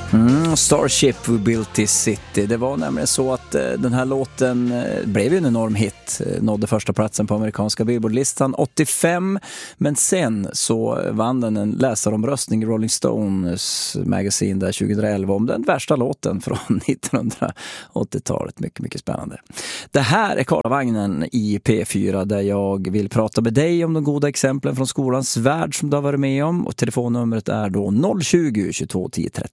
Starship We Built This City. Det var nämligen så att den här låten blev ju en enorm hit. Nådde första platsen på amerikanska Billboard-listan 85. Men sen så vann den en läsaromröstning i Rolling Stones Magazine där 2011 om den värsta låten från 1980-talet. Mycket, mycket spännande. Det här är Karlavagnen i P4 där jag vill prata med dig om de goda exemplen från skolans värld som du har varit med om. Och telefonnumret är då 020 22 10 30.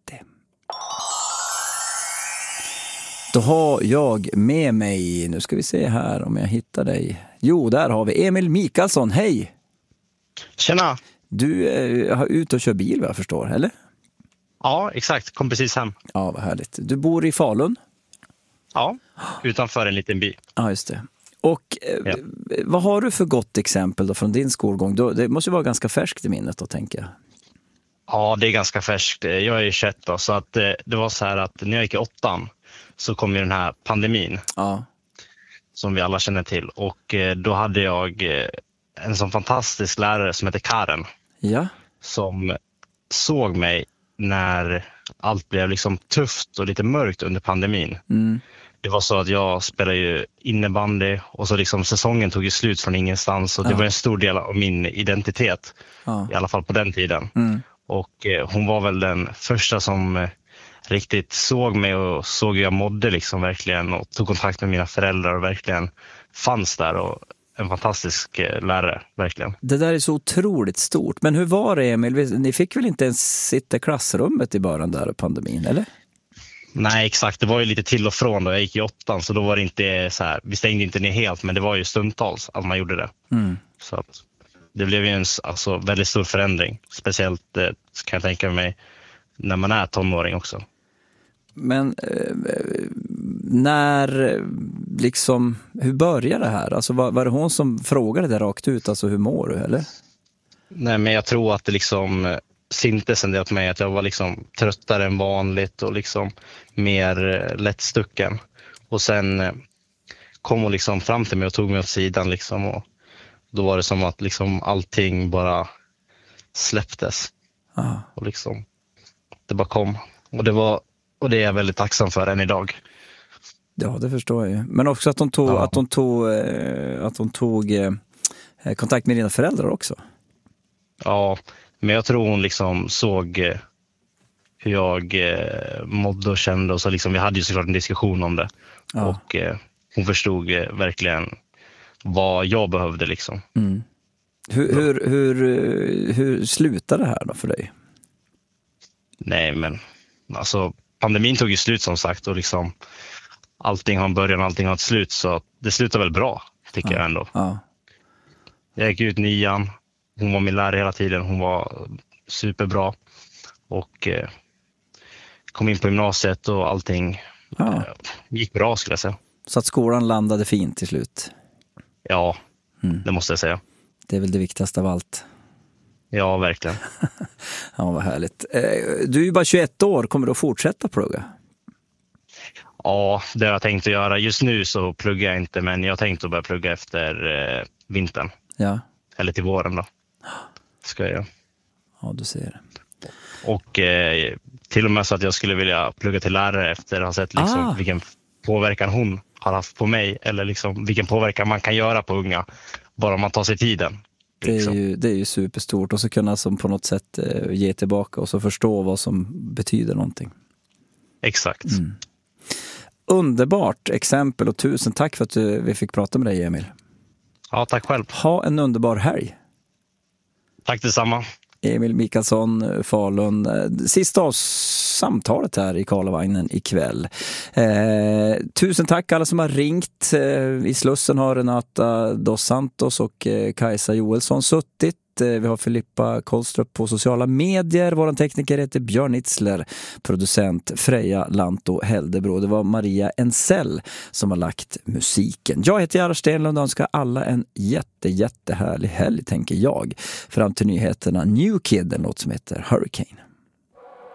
Då har jag med mig, nu ska vi se här om jag hittar dig. Jo, där har vi Emil Mikaelsson, hej! Tjena! Du är ute och kör bil vad jag förstår, eller? Ja, exakt. Kom precis hem. Ja, vad härligt. Du bor i Falun? Ja, utanför en liten by. Ja, just det. Och vad har du för gott exempel då från din skolgång? Det måste ju vara ganska färskt i minnet då, tänker jag. Ja, det är ganska färskt. Jag är 21 då, så att det var så här att när jag gick i 8:an så kom ju den här pandemin som vi alla känner till. Och då hade jag en sån fantastisk lärare som heter Karen. Ja. Som såg mig när allt blev liksom tufft och lite mörkt under pandemin. Mm. Det var så att jag spelade ju innebandy och så liksom säsongen tog ju slut från ingenstans. Och det var en stor del av min identitet, i alla fall på den tiden. Mm. Och hon var väl den första som riktigt såg mig och såg hur jag mådde liksom verkligen och tog kontakt med mina föräldrar och verkligen fanns där och en fantastisk lärare, verkligen. Det där är så otroligt stort. Men hur var det, Emil? Ni fick väl inte ens sitta i klassrummet i början där av pandemin, eller? Nej, exakt. Det var ju lite till och från då. Jag gick i 8:an så då var det inte så här, vi stängde inte ner helt men det var ju stundtals att man gjorde det. Mm. Så att det blev ju en väldigt stor förändring. Speciellt kan jag tänka mig när man är tonåring också. Men när liksom, hur började det här? Alltså var det hon som frågade det rakt ut? Alltså hur mår du, eller? Nej, men jag tror att det liksom syntes en del på mig att jag var liksom tröttare än vanligt och liksom mer lättstucken. Och sen kom hon liksom fram till mig och tog mig åt sidan liksom och då var det som att liksom allting bara släpptes. Aha. Och liksom det bara kom. Och det är jag väldigt tacksam för än idag. Ja, det förstår jag ju. Men också att hon tog kontakt med dina föräldrar också. Ja, men jag tror hon liksom såg hur jag mådde och kände och så liksom vi hade ju såklart en diskussion om det. Ja. Och hon förstod verkligen vad jag behövde liksom. Mm. Hur slutade det här då för dig? Nej, men alltså pandemin tog ju slut som sagt och liksom allting har en början, allting har ett slut så det slutar väl bra tycker jag ändå. Ja. Jag gick ut 9:an, hon var min lärare hela tiden, hon var superbra och kom in på gymnasiet och allting gick bra skulle jag säga. Så att skolan landade fint till slut? Ja, det måste jag säga. Det är väl det viktigaste av allt. Ja, verkligen. Ja, vad härligt. Du är ju bara 21 år, kommer du att fortsätta plugga? Ja, det har jag tänkt att göra. Just nu så pluggar jag inte, men jag har tänkt att börja plugga efter vintern. Ja. Eller till våren då. Ska jag göra. Ja, du ser det. Och till och med så att jag skulle vilja plugga till lärare efter att ha sett liksom vilken påverkan hon har haft på mig. Eller liksom vilken påverkan man kan göra på unga, bara om man tar sig tiden. Det är ju superstort och så kunna som på något sätt ge tillbaka och så förstå vad som betyder någonting. Exakt. Mm. Underbart exempel och tusen tack för att vi fick prata med dig, Emil. Ja, tack själv. Ha en underbar helg. Tack detsamma. Emil Mikaelsson, Falun. Sista av samtalet här i Karlavagnen ikväll. Tusen tack alla som har ringt. I Slussen har Renata Dos Santos och Kajsa Joelsson suttit. Vi har Filippa Kollstrup på sociala medier. Vår tekniker heter Björn Itzler. Producent Freja Lanto Heldebro. Det var Maria Ensell som har lagt musiken. Jag heter Gerhard Stenlund och önskar alla en jättehärlig helg tänker jag. Fram till nyheterna New Kid, en låt som heter Hurricane.